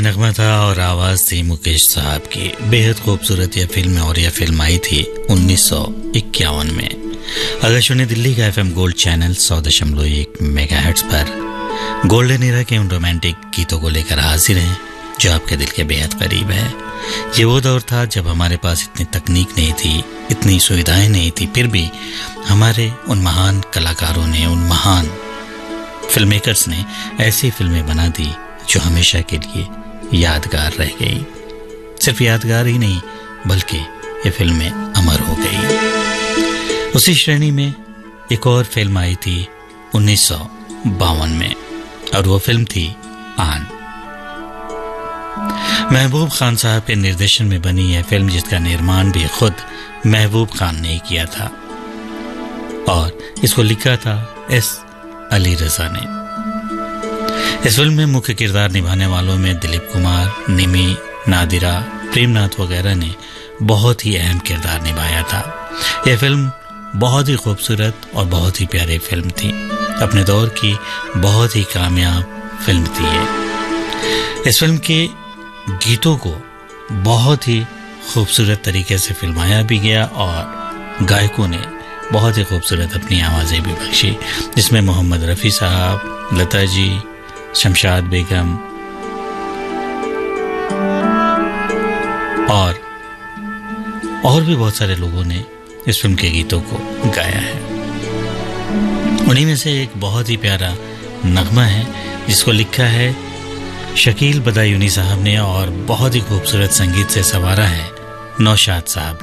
नगमा था और आवाज थी मुकेश साहब की। बेहद खूबसूरत यह फिल्म है और यह फिल्म आई थी 1951 में। आकाशवाणी दिल्ली का FM गोल्ड चैनल 100.1 मेगाहर्ट्ज पर गोल्डन एरा के उन रोमांटिक गीतों को लेकर हाजिर हैं जो आपके दिल के बेहद करीब है। ये वो दौर था जब हमारे पास इतनी तकनीक नहीं थी, इतनी सुविधाएं नहीं थी, फिर भी हमारे उन महान कलाकारों ने, उन महान फिल्म मेकर्स ने ऐसी फिल्में बना दी जो हमेशा के लिए यादगार रह गई। सिर्फ यादगार ही नहीं बल्कि ये फिल्में अमर हो गई। उसी श्रेणी में एक और फिल्म आई थी 1952 में और वो फिल्म थी आन। महबूब खान साहब के निर्देशन में बनी यह फिल्म, जिसका निर्माण भी खुद महबूब खान ने किया था और इसको लिखा था S. अली रजा ने। इस फिल्म में मुख्य किरदार निभाने वालों में दिलीप कुमार, निमी, नादिरा, प्रेमनाथ वगैरह ने बहुत ही अहम किरदार निभाया था। यह फिल्म बहुत ही खूबसूरत और बहुत ही प्यारी फिल्म थी। अपने दौर की बहुत ही कामयाब फिल्म थी ये। इस फिल्म के गीतों को बहुत ही खूबसूरत तरीके से फिल्माया भी गया और गायकों ने बहुत ही खूबसूरत अपनी आवाज़ें भी बख्शी, जिसमें मोहम्मद रफ़ी साहब, लता जी, शमशाद बेगम और भी बहुत सारे लोगों ने इस फिल्म के गीतों को गाया है। उन्हीं में से एक बहुत ही प्यारा नगमा है जिसको लिखा है शकील बदायूनी साहब ने और बहुत ही खूबसूरत संगीत से संवारा है नौशाद साहब।